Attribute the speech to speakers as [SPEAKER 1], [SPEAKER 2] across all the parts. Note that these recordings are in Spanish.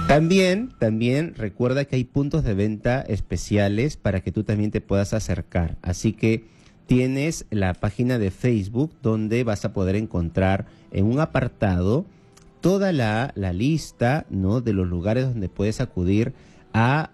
[SPEAKER 1] También recuerda que hay puntos de venta especiales para que tú también te puedas acercar. Así que tienes la página de Facebook donde vas a poder encontrar en un apartado toda la lista, ¿no?, de los lugares donde puedes acudir a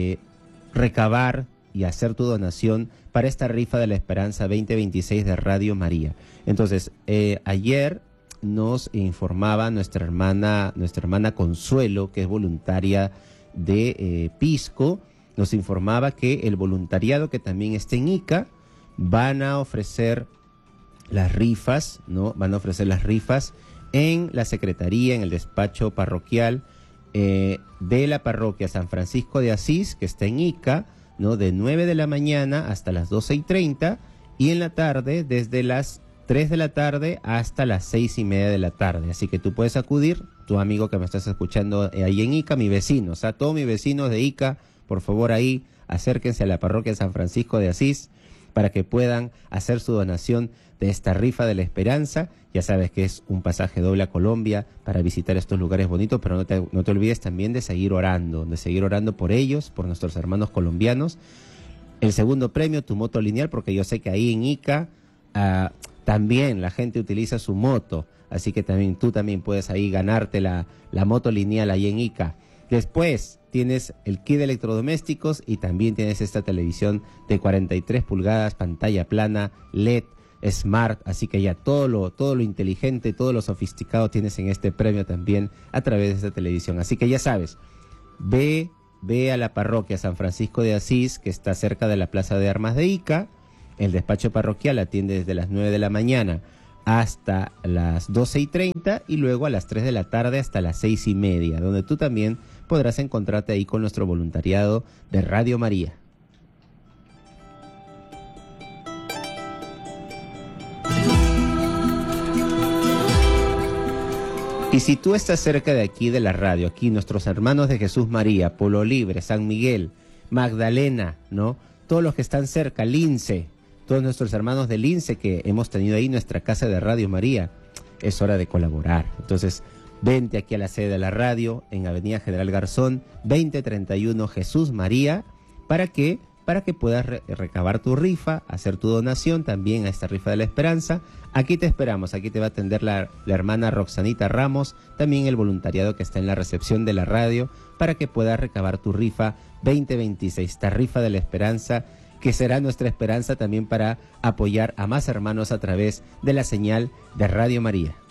[SPEAKER 1] recabar y hacer tu donación para esta rifa de la Esperanza 2026 de Radio María. Entonces, ayer nos informaba nuestra hermana Consuelo, que es voluntaria de Pisco, nos informaba que el voluntariado que también está en Ica van a ofrecer las rifas, ¿no? Van a ofrecer las rifas en la secretaría, en el despacho parroquial de la parroquia San Francisco de Asís, que está en Ica, ¿no?, de 9 de la mañana hasta las 12:30, y en la tarde desde las 3 de la tarde hasta las 6:30 de la tarde. Así que tú puedes acudir, tu amigo que me estás escuchando ahí en Ica, mi vecino, o sea, todos mis vecinos de Ica, por favor ahí, acérquense a la parroquia San Francisco de Asís para que puedan hacer su donación de esta rifa de la Esperanza. Ya sabes que es un pasaje doble a Colombia para visitar estos lugares bonitos, pero no te olvides también de seguir orando por ellos, por nuestros hermanos colombianos. El segundo premio, tu moto lineal, porque yo sé que ahí en Ica también la gente utiliza su moto, así que tú también puedes ahí ganarte la moto lineal ahí en Ica. Después tienes el kit de electrodomésticos y también tienes esta televisión de 43 pulgadas, pantalla plana, LED, Smart, así que ya todo lo inteligente, todo lo sofisticado tienes en este premio también a través de esta televisión. Así que ya sabes, ve a la parroquia San Francisco de Asís, que está cerca de la Plaza de Armas de Ica. El despacho parroquial atiende desde las 9 de la mañana hasta las 12:30 y luego a las 3 de la tarde hasta las 6:30, donde tú también podrás encontrarte ahí con nuestro voluntariado de Radio María. Y si tú estás cerca de aquí de la radio, aquí nuestros hermanos de Jesús María, Polo Libre, San Miguel, Magdalena, ¿no?, todos los que están cerca, Lince, todos nuestros hermanos de Lince que hemos tenido ahí nuestra casa de Radio María, es hora de colaborar. Entonces, vente aquí a la sede de la radio, en Avenida General Garzón, 2031 Jesús María, para que puedas recabar tu rifa, hacer tu donación también a esta rifa de la Esperanza. Aquí te esperamos, aquí te va a atender la hermana Roxanita Ramos, también el voluntariado que está en la recepción de la radio, para que puedas recabar tu rifa 2026, esta rifa de la Esperanza, que será nuestra esperanza también para apoyar a más hermanos a través de la señal de Radio María.